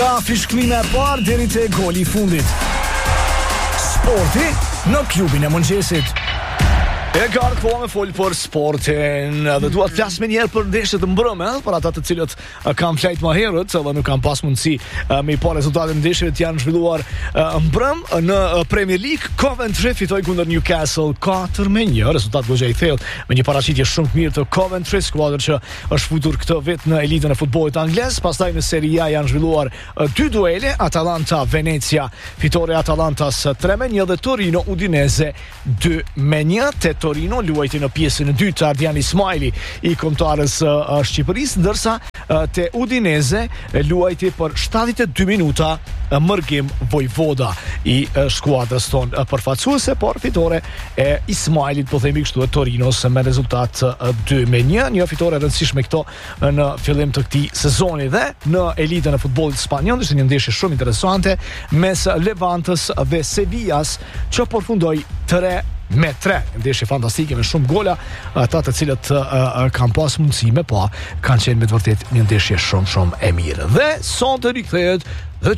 Nga fishklime e parë deri te goli I fundit. Sporti në klubin e mëngjesit. E garë këpo me folë për sportin dhe duat flas me njerë për ndeshjet të mbrëme, për ata të cilët kam flajt më herët dhe nuk kam pas mundësi me I pa rezultatet ndeshjeve të janë zhvilluar mbrëm në Premier League. Coventry fitoi kundër Newcastle 4-1, rezultat goxha I thellë me një paraqitje shumë të mirë të Coventry, skuadër që është futur këtë vit në elitën e futbollit anglez. Pastaj në Serie A janë zhvilluar dy duele, Atalanta Venezia, fitore Atalantas 3-1 dhe Torino Udinese 2-1. Torino luajti në pjesën e dytë Ardian Ismaili I kombëtarës Shqipërisë, ndërsa te Udinese luajti për 72 minuta Mërgim Vojvoda I skuadrës tonë përfaqësuese, por fitore e Ismailit, po themi kështu, e Torinos me rezultat 2-1, një fitore e rëndësishme këto në fillim të këtij sezoni. Dhe në elitën e futbollit spanjoll ishte një ndeshje shumë interesante mes Levantës dhe Sevillas, që përfundoi 3-3, ndeshje fantastike me shumë gola, ata të cilët kanë pas mundësi me pa, kanë qenë me të vërtet një ndeshje shumë e mirë. Dhe sonte rikthehet The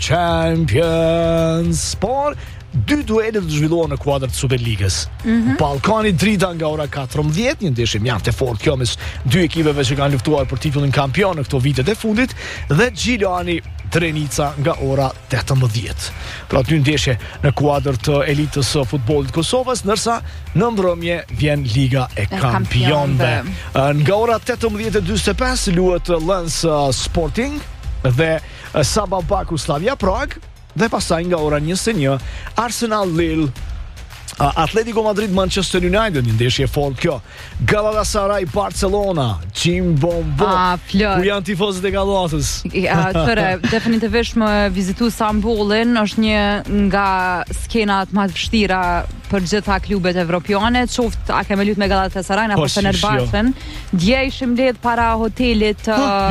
Champions, por dy duele të zhvilluar në kuadër të Superligës. Ballkani drita nga ora 14, një ndeshje mjaft e fortë kjo mes dy ekipeve që kanë luftuar për titullin kampion në këto vitet e fundit, dhe Gjilani Drenica nga ora 18. Pra dy ndeshje në kuadër të elitës së futbollit të Kosovës, ndërsa në mbrëmje vjen Liga e Kampionëve. Nga ora 18:45 luhet Lens Sporting dhe Saba Baku Slavia Prag, dhe pastaj nga ora 21 Arsenal Lille, Atletico Madrid Manchester United, një ndeshje fort kjo. Galatasaray Barcelona, Cimbombo, ku janë tifozët e Galatës? Tëre, definitivisht më vizitu Stambollin është një nga skenat më të vështira për gjitha klubet evropiane, qoftë a keme lut me Galatasaray'n apo Fenerbahçe'n. Dje ishim lidh para hotelit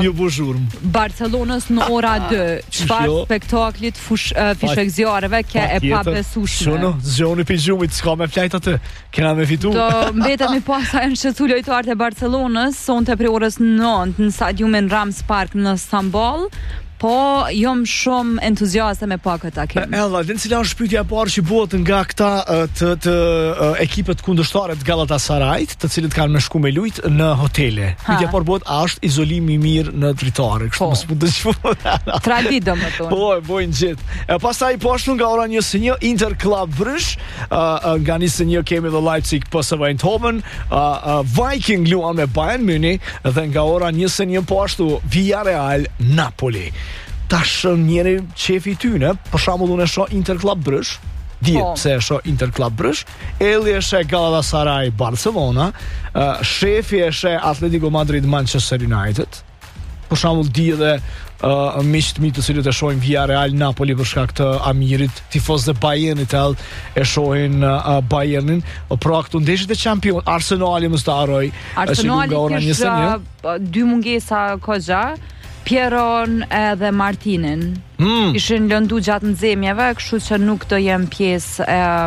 Barcelonës në ora 2. Çfarë spektaklit fishek zjarëve ke e pabesueshme. Zoni pijumit s'ka me flajt atë, kena me fitu. Do mbetet mi pasa e në shqetsu lojtarët e Barcelonës, sonte për orës 9 në stadiumin Rams Park në Stamboll, po jom shumë entuziaste me pa këtë takim. Ella, dhe në cila është pyetja e parë që bëhet nga këta të ekipet kundërshtare të Galatasarayt, të cilët kanë me shku me lujt në hotele. Pyetja e parë bëhet, a është izolimi I mirë në dritare? Kështu mos mund të shkojë. Tradit domethënë. Bojnë gjithë. Pastaj poshtu nga ora 21 Inter Club Brugge, nga 21 kemi dhe Leipzig PSV Eindhoven, Viking luan me Bayern Munich, dhe nga ora 21 poshtu Villarreal Napoli. Tash njëri qefi tyne, për shembull unë e shoh Inter Club Brugge, pse e shoh Inter Club Brugge, Elli e sheh Galatasaray Barcelona, shefi e sheh Atletico Madrid Manchester United, për shembull di edhe miqtë mi të cilët e shohin Villarreal Napoli për shkak të Amirit, tifozët e Bayernit e shohin Bayernin, pra këtu ndeshjet e champion, Arsenali mos ta harroj, Arsenali kishte dy mungesa koxha, Pieron edhe Martinin. Ishin lëndu gjatë nxemjeve, kështu që nuk do jem pjesë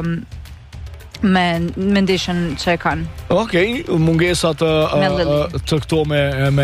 me ndeshjen që e kanë. Okej, mungesat të këto me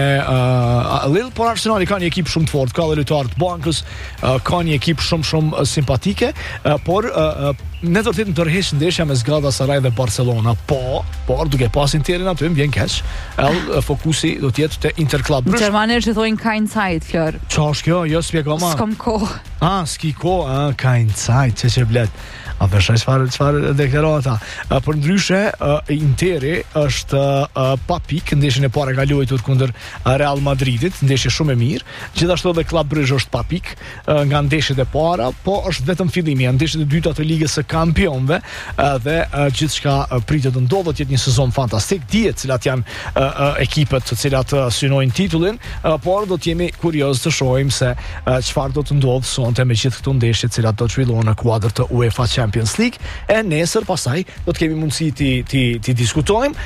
Lille, por Arsenali ka një ekip shumë të fortë, ka dhe lojtarë të bankës, ka një ekip shumë simpatike, por në të në tërheq ndeshja mes Galatasaray dhe Barcelona, por duke pas Interin aty më vjen keq, fokusi do të jetë te Inter Club Brugge. Gjermanisht thonë kein Zeit, Flor. Çfarë është kjo? Jo spjego ma. S'kam kohë. S'ki kohë, kein Zeit, ç'e blet. A përshaj çfarë deklarata. Për ndryshe, Interi është pa pikë, ndeshjen e parë ka luajtur kundër Real Madridit, ndeshje shumë e mirë. Gjithashtu edhe Club Brugge është pa pikë nga ndeshjet e para, po është vetëm fillimi, janë ndeshjet e dyta të Ligës së Kampionëve, dhe gjithçka pritet të ndodhë, jetë një sezon fantastik, dihet cilat janë ekipet të cilat synojnë titullin, por do të jemi kurioz të shohim se çfarë do të ndodhë sonte me gjithë këto ndeshje të cilat do të zhvillohen në kuadër të UEFA Champions League, e nesër pastaj do të kemi mundësi ti diskutojmë.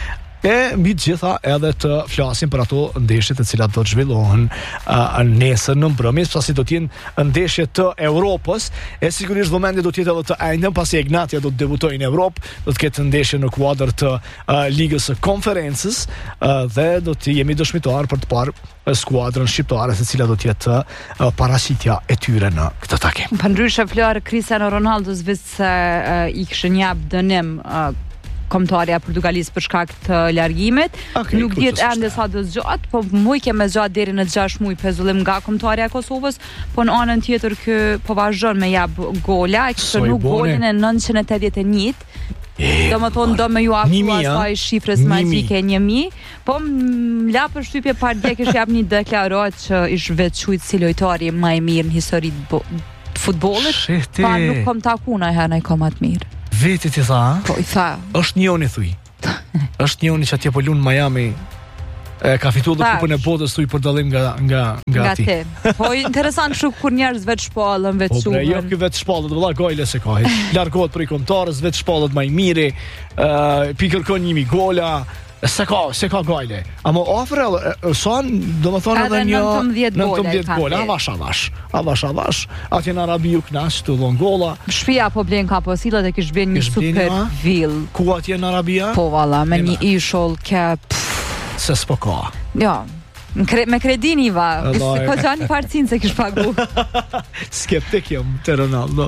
E mbi të gjitha edhe të flasim për ato ndeshje të cilat do të zhvillohen nesër në mbrëmjes, pasi do të jenë ndeshje të Europës, e sigurisht vëmendje do të jetë edhe të ejndëm, pasi Egnatia do të debutojë në Europë, do të ketë ndeshje në kuadër të ligës së konferencës dhe do të jemi dëshmitar për të parë skuadrën shqiptare se cila do të jetë paraqitja e tyre në këtë takim. Përndryshe Flor, Cristiano Ronaldo se i kishin jap dënim kombëtarja Portugalisë për shkak të largimit. Nuk dihet ende sa do zgjat, po muj kemë zgjat deri në 6 muaj pezullim nga kombëtarja e Kosovës, po në anën tjetër ky po vazhdon me jap gola, kështu nuk golin e 981. Do më thonë do me ju aftua asaj shifrës magjike 1000, po la për shtypje par dje kish jap një deklarat që ish veçujt si lojtari më i mirë në historitë futbollit, pa nuk kom taku ndonjëherë ai kom atë mirë. Veti ti tha? Po i tha. Është njëoni thuj. Është njëoni që atje po lun Miami. Ka fituar dhe kupën e botës thuj për dallim nga ti. Po interesant kështu kur njerëz vetë shpallën, vetë suhen. Po jo ky vetë shpallët, valla gojle se ka. Largohet për i kombëtarës, vetë shpallët më i miri, pikërkon 1000 gola. Se ka gojle. Amo ofre son, domethënë edhe një 19 gola, avash. Atje në Arabi u knas të dhon golla. Shtëpia po blen ka posillat e kish bën një super vill. Ku atje në Arabia? Po valla, me një ishull ke se s'po ka. Jo. Me kredini va, ko gjani farcin se kish pagu. Skeptik jam të Ronaldo.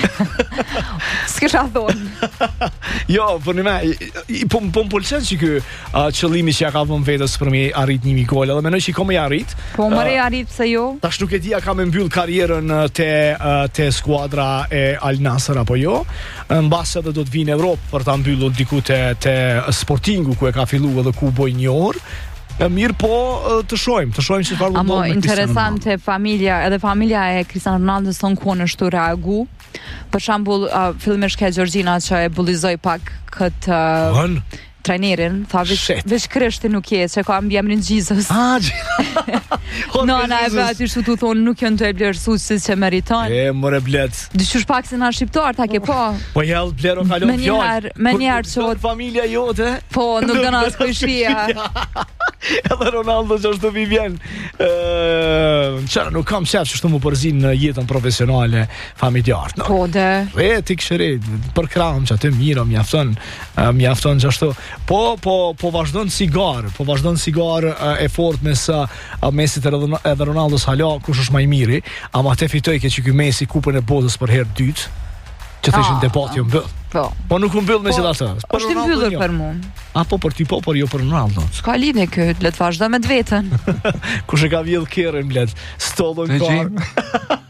S'kisha thonë. Jo, për një me, po më pëlqen që ky qëllimi që ja ka vënë vetës për mi arrit 1000 gola, dhe menoj që i ka me arrit. Po më arrit pse jo. Tash nuk e di a ka me mbyll karrierën te skuadra e Al Nassr apo jo. Mbas edhe do të vinë në Europë për ta mbyllur diku te Sportingu ku e ka filluar dhe ku boj një orë. Mirë po të shohim çfarë do të ndodhë. Amo interesante familja e Cristiano Ronaldo son ku në shtu reagu. Për shembull, fillimisht ka Georgina që e bullizoi pak këtë trajnerin, tha veç kreshti nuk je, që ka mbi emrin Jesus. Nona e vetë ishtu të thonë nuk jënë të e blerësu që meriton. More blet. Dyqysh pak se nga shqiptar, ta ke po. Po jellë blero kalon fjallë. Me njerë që... familja jote. Po, nuk do nga s'kojshia. Edhe Ronaldo që është të vivjen. Qëra, nuk kam qef që shtu mu përzin në jetën profesionale familjartë. Po, dhe. Ti këshëri, për kram që aty mira, mjafton që ashtu. Po vazhdon sigar e fort mes Mesit edhe Ronaldos hala kush është më i miri, ama te fitoi që ky Messi kupën e botës për herë dytë. Që thëshin debati u mbyll. Po nuk u mbyll me gjithashtu. Po është mbyllur për mua. Apo për ti po, por jo për Ronaldo. S'ka lidhje kë, le të vazhdo me të vetën. Kush e ka vjedh kerrin blet, stollën kar.